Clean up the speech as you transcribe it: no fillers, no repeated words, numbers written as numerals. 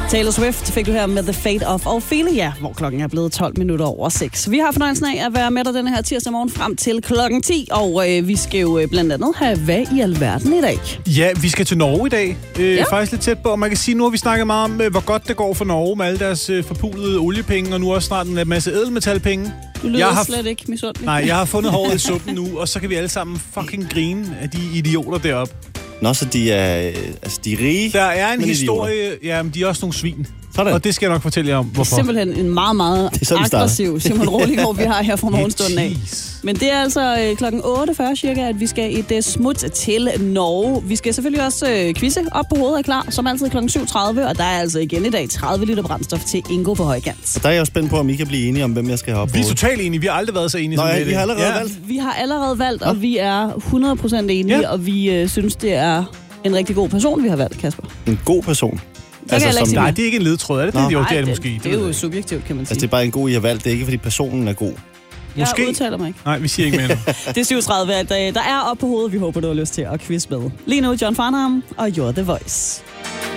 Taylor Swift fik du her med The Fate of Ophelia, hvor klokken er blevet 6:12. Vi har fornøjelsen af at være med dig denne her tirsdag morgen frem til klokken 10, og vi skal jo blandt andet have hvad i alverden i dag. Ja, vi skal til Norge i dag. Faktisk lidt tæt på, og man kan sige, nu har vi snakket meget om, hvor godt det går for Norge med alle deres forpulede oliepenge, og nu også snart en masse ædelmetalpenge. Du lyder slet ikke misundelig. Nej, jeg har fundet håret i suppen nu, og så kan vi alle sammen fucking grine af de idioter deroppe. Nå, så de er rige. Der er en historie, ja, men de er også nogle svin. Sådan. Og det skal jeg nok fortælle jer om, hvorfor. Det er simpelthen en meget, meget aggressiv Simon Roligård, vi har her fra morgenstunden af. Men det er altså klokken 8:40 cirka, at vi skal et smut til Norge. Vi skal selvfølgelig også quizze op på hovedet er klar, som altid klokken 7:30, og der er altså igen i dag 30 liter brændstof til Ingo på højkant. Og der er jeg jo spændt på, om I kan blive enige om, hvem jeg skal have op på. Vi er totalt enige. Vi har aldrig været så enige. Nå, ja, vi har allerede valgt. Vi har allerede valgt, og vi er 100% enige, og vi synes, det er en rigtig god person, vi har valgt, Kasper. En god person? Nej, det er ikke en ledtråd, er det? Det er det måske. Det er jo subjektivt, kan man sige. Altså, det er bare en god, I har valgt. Det er ikke, fordi personen er god. Måske. Jeg udtaler mig ikke. Nej, vi siger ikke mere nu. Det er 37, at der er op på hovedet. Vi håber, du har lyst til at quiz med. Lige nu, John Farnham og You're The Voice.